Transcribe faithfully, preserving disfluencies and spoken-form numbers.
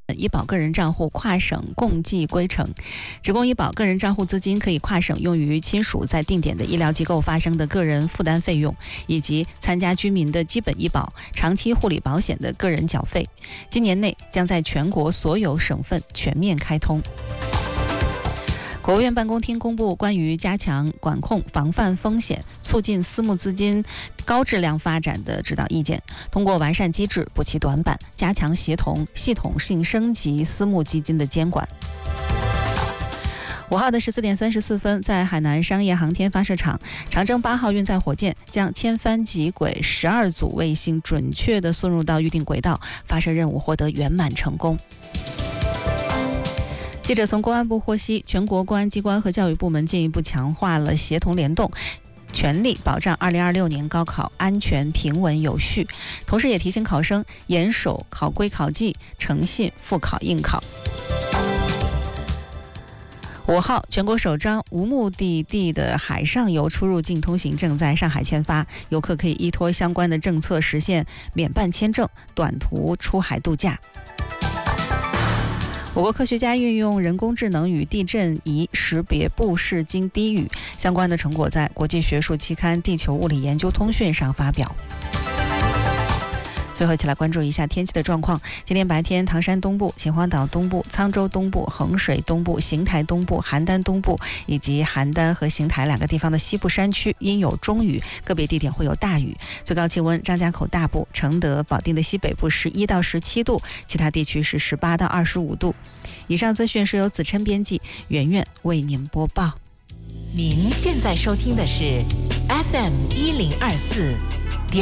医保个人账户跨省共计规程，职工医保个人账户资金可以跨省用于亲属在定点的医疗机构发生的个人负担费用，以及参加居民的基本医保、长期护理保险的个人缴费。今年内将在全国所有省份全面开通。国务院办公厅公布关于加强管控、防范风险、促进私募资金高质量发展的指导意见，通过完善机制、补齐短板、加强协同，系统性升级私募基金的监管。五号的十四点三十四分，在海南商业航天发射场，长征八号运载火箭将千帆极轨十二组卫星准确地送入到预定轨道，发射任务获得圆满成功。记者从公安部获悉，全国公安机关和教育部门进一步强化了协同联动，全力保障二零二六年高考安全平稳有序，同时也提醒考生严守考规考纪，诚信复考应考。五号，全国首张无目的地的海上游出入境通行证在上海签发，游客可以依托相关的政策实现免办签证，短途出海度假。我国科学家运用人工智能与地震仪识别布氏金低语，相关的成果在国际学术期刊《地球物理研究通讯》上发表。最后一起来关注一下天气的状况。今天白天，唐山东部、秦皇岛东部、沧州东部、衡水东部、邢台东部、邯郸东部以及邯郸和邢台两个地方的西部山区阴有中雨，个别地点会有大雨。最高气温，张家口大部、承德、保定的西北部十一到十七度，其他地区是十八到二十五度。以上资讯是由子琛编辑，圆圆为您播报。 您现在收听的是 F M 一零二四